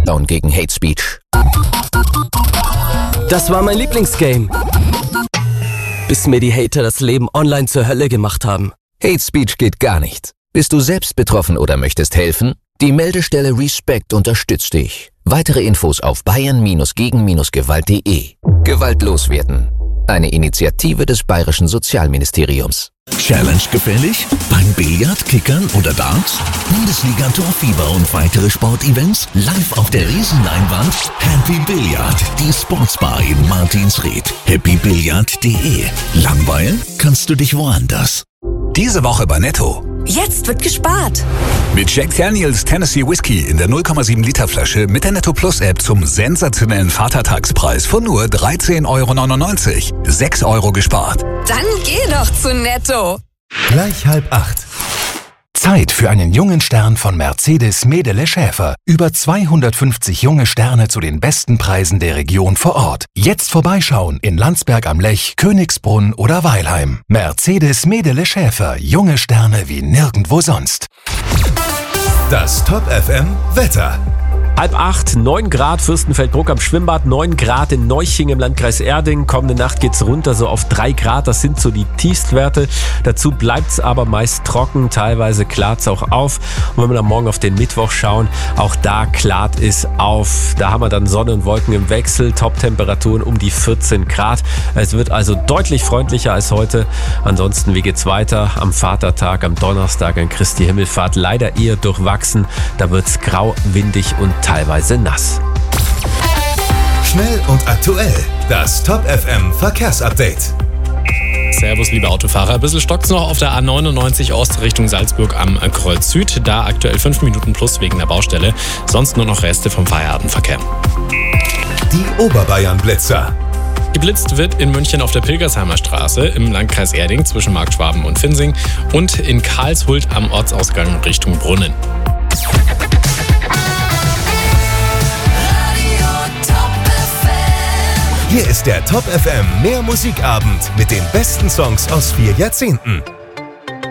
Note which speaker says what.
Speaker 1: Down gegen Hate Speech.
Speaker 2: Das war mein Lieblingsgame. Bis mir die Hater das Leben online zur Hölle gemacht haben.
Speaker 1: Hate Speech geht gar nicht. Bist du selbst betroffen oder möchtest helfen? Die Meldestelle Respect unterstützt dich. Weitere Infos auf bayern-gegen-gewalt.de. Gewaltlos werden. Eine Initiative des Bayerischen Sozialministeriums.
Speaker 3: Challenge gefällig? Beim Billard, Kickern oder Darts? Bundesliga Torfieber und weitere Sportevents live auf der Riesenleinwand? Happy Billard, die Sportsbar in Martinsried. happybilliard.de. Langweilen kannst du dich woanders.
Speaker 4: Diese Woche bei Netto.
Speaker 5: Jetzt wird gespart.
Speaker 4: Mit Jack Daniels Tennessee Whiskey in der 0,7 Liter Flasche mit der Netto Plus App zum sensationellen Vatertagspreis von nur 13,99 €. 6 € gespart.
Speaker 5: Dann geh doch zu Netto.
Speaker 6: Gleich 7:30. Zeit für einen jungen Stern von Mercedes Medele Schäfer. Über 250 junge Sterne zu den besten Preisen der Region vor Ort. Jetzt vorbeischauen in Landsberg am Lech, Königsbrunn oder Weilheim. Mercedes Medele Schäfer. Junge Sterne wie nirgendwo sonst. Das Top FM Wetter.
Speaker 2: 7:30, 9 Grad, Fürstenfeldbruck am Schwimmbad, 9 Grad in Neuching im Landkreis Erding. Kommende Nacht geht's runter so auf 3 Grad, das sind so die Tiefstwerte. Dazu bleibt's aber meist trocken, teilweise klart's auch auf. Und wenn wir dann morgen auf den Mittwoch schauen, auch da klart es auf. Da haben wir dann Sonne und Wolken im Wechsel, Top-Temperaturen um die 14 Grad. Es wird also deutlich freundlicher als heute. Ansonsten, wie geht's weiter? Am Vatertag, am Donnerstag, an Christi Himmelfahrt leider eher durchwachsen. Da wird's grau, windig und teilweise nass.
Speaker 6: Schnell und aktuell. Das Top FM Verkehrsupdate.
Speaker 7: Servus, liebe Autofahrer. Ein bisschen stockt's noch auf der A99 Ost Richtung Salzburg am Kreuz Süd. Da aktuell 5 Minuten plus wegen der Baustelle. Sonst nur noch Reste vom Feierabendverkehr.
Speaker 6: Die Oberbayern-Blitzer.
Speaker 7: Geblitzt wird in München auf der Pilgersheimer Straße im Landkreis Erding zwischen Marktschwaben und Finzing und in Karlshult am Ortsausgang Richtung Brunnen.
Speaker 6: Hier ist der Top FM Mehr Musikabend mit den besten Songs aus 4 Jahrzehnten.